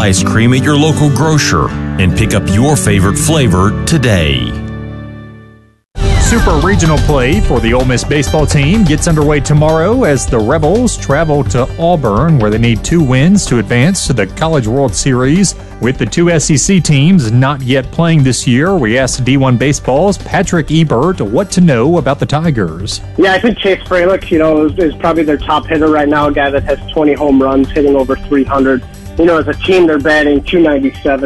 ice cream at your local grocer and pick up your favorite flavor today. Super regional play for the Ole Miss baseball team gets underway tomorrow as the Rebels travel to Auburn, where they need 2 wins to advance to the College World Series. With the 2 SEC teams not yet playing this year, we asked D1 Baseball's Patrick Ebert what to know about the Tigers. Yeah, I think Chase Fralick, is probably their top hitter right now, a guy that has 20 home runs, hitting over 300. As a team, they're batting .297.